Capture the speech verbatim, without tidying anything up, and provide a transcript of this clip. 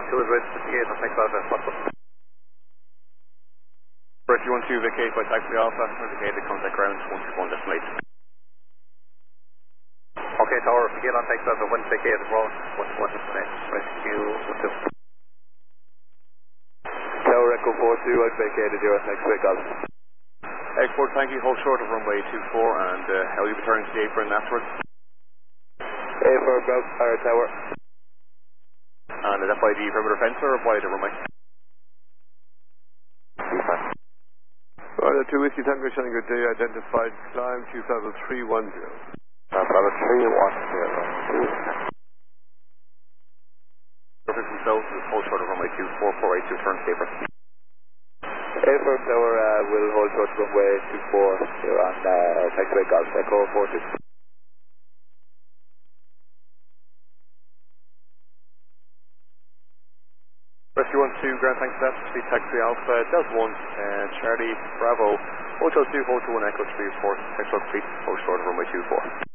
one two is ready to vacate on taxi Alpha, possible. Rescue one two vacate by taxi Alpha, indicated contact ground one two one destination. Okay, tower, vacate on taxi Alpha, one vacate as well, one two one destination, rescue one two. Tower Echo four two, I've vacated your next wake up. Export, thank you, hold short of runway two four, and uh, how will you be turning to the apron afterwards? A for Broke Fire Tower. And is that by the perimeter fence or by the runway? Right, two Whiskey Tango, showing good day, identified climb two thousand three one zero. two thousand three one zero. Perfect themselves, hold short of runway two four four eight two, turn to the apron. A for Tower uh, will hold short runway two four, you're on uh, taxiway Golf, Echo four two. Rescue one two, ground thanks for that, speed taxi Alpha, Delta one, uh, Charlie, Bravo, Hotel two, Hotel one, Echo three four, taxi complete, hold short of runway two four.